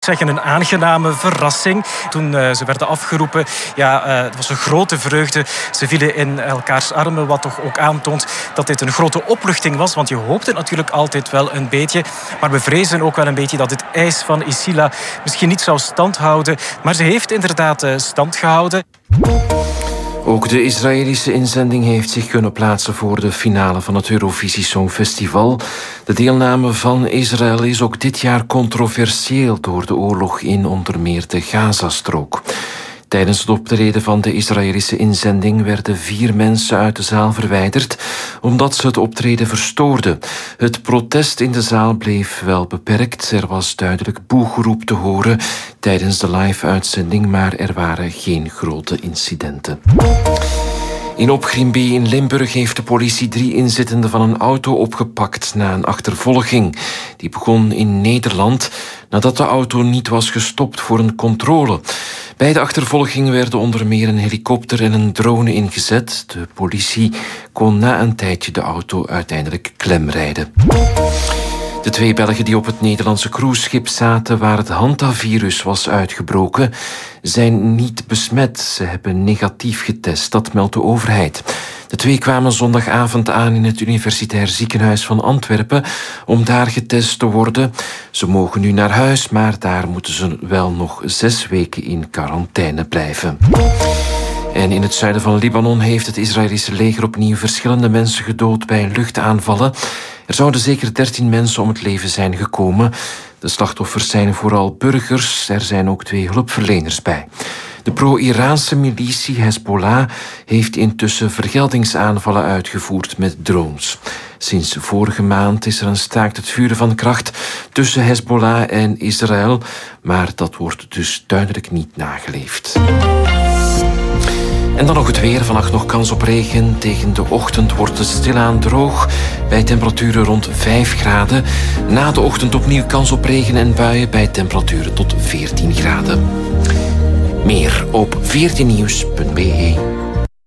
zeggen, een aangename verrassing. Toen ze werden afgeroepen, het was een grote vreugde. Ze vielen in elkaars armen, wat toch ook aantoont dat dit een grote opluchting was. Want je hoopt het natuurlijk altijd wel een beetje. Maar we vrezen ook wel een beetje dat het ijs van Isila misschien niet zou standhouden. Maar ze heeft inderdaad stand gehouden. Ook de Israëlische inzending heeft zich kunnen plaatsen voor de finale van het Eurovisie Songfestival. De deelname van Israël is ook dit jaar controversieel door de oorlog in onder meer de Gazastrook. Tijdens het optreden van de Israëlische inzending werden 4 mensen uit de zaal verwijderd omdat ze het optreden verstoorden. Het protest in de zaal bleef wel beperkt. Er was duidelijk boegeroep te horen tijdens de live-uitzending, maar er waren geen grote incidenten. In Opgrimby in Limburg heeft de politie 3 inzittenden van een auto opgepakt na een achtervolging. Die begon in Nederland nadat de auto niet was gestopt voor een controle. Bij de achtervolging werden onder meer een helikopter en een drone ingezet. De politie kon na een tijdje de auto uiteindelijk klemrijden. De 2 Belgen die op het Nederlandse cruiseschip zaten waar het hantavirus was uitgebroken, zijn niet besmet. Ze hebben negatief getest, dat meldt de overheid. De 2 kwamen zondagavond aan in het Universitair Ziekenhuis van Antwerpen om daar getest te worden. Ze mogen nu naar huis, maar daar moeten ze wel nog 6 weken in quarantaine blijven. En in het zuiden van Libanon heeft het Israëlische leger opnieuw verschillende mensen gedood bij luchtaanvallen. Er zouden zeker 13 mensen om het leven zijn gekomen. De slachtoffers zijn vooral burgers. Er zijn ook 2 hulpverleners bij. De pro-Iraanse militie Hezbollah heeft intussen vergeldingsaanvallen uitgevoerd met drones. Sinds vorige maand is er een staakt het vuren van kracht tussen Hezbollah en Israël, maar dat wordt dus duidelijk niet nageleefd. En dan nog het weer. Vannacht nog kans op regen. Tegen de ochtend wordt het stilaan droog bij temperaturen rond 5 graden. Na de ochtend opnieuw kans op regen en buien bij temperaturen tot 14 graden. Meer op 14nieuws.be.